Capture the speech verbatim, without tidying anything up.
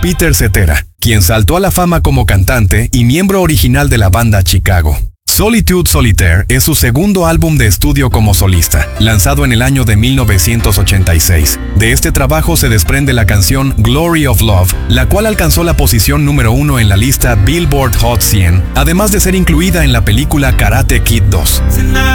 Peter Cetera, quien saltó a la fama como cantante y miembro original de la banda Chicago. Solitude Solitaire es su segundo álbum de estudio como solista, lanzado en el año de mil novecientos ochenta y seis. De este trabajo se desprende la canción Glory of Love, la cual alcanzó la posición número uno en la lista Billboard Hot cien, además de ser incluida en la película Karate Kid dos.